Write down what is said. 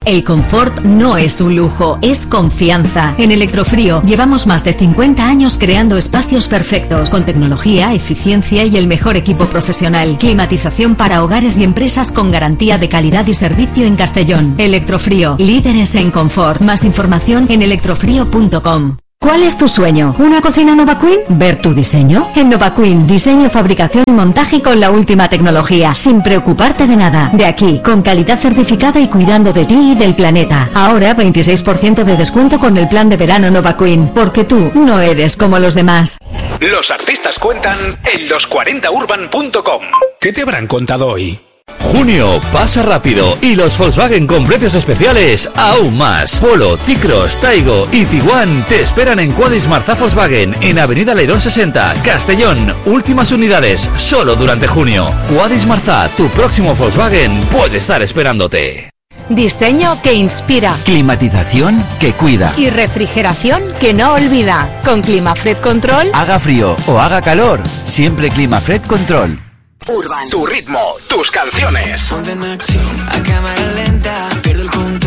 El confort no es un lujo, es confianza. En Electrofrío llevamos más de 50 años creando espacios perfectos, con tecnología, eficiencia y el mejor equipo profesional. Climatización para hogares y empresas con garantía de calidad y servicio en Castellón. Electrofrío, líderes en confort. Más información en electrofrío.com. ¿Cuál es tu sueño? ¿Una cocina NovaQueen? ¿Ver tu diseño? En NovaQueen, diseño, fabricación y montaje con la última tecnología, sin preocuparte de nada. De aquí, con calidad certificada y cuidando de ti y del planeta. Ahora 26% de descuento con el plan de verano NovaQueen, porque tú no eres como los demás. Los artistas cuentan en los40urban.com. ¿Qué te habrán contado hoy? Junio pasa rápido y los Volkswagen con precios especiales aún más. Polo, T-Cross, Taigo y Tiguan te esperan en Quadis Marza Volkswagen en Avenida Leirón 60, Castellón. Últimas unidades, solo durante junio. Quadis Marza, tu próximo Volkswagen puede estar esperándote. Diseño que inspira. Climatización que cuida. Y refrigeración que no olvida. Con Climafred Control. Haga frío o haga calor, siempre Climafred Control. Urban. Tu ritmo, tus canciones. Ponte en acción, a cámara lenta, pierdo el control.